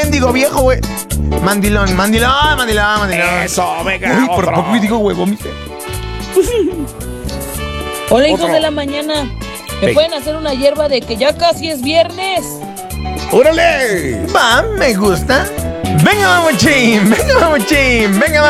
Digo viejo, güey. Mandilón. Eso, venga. Uy, por poco y digo huevón. Hola, hijos Otro. de la mañana. ¿Me Ven. pueden hacer una hierba de que ya casi es viernes? ¡Órale! Va, me gusta. Venga, mamuchín. Venga,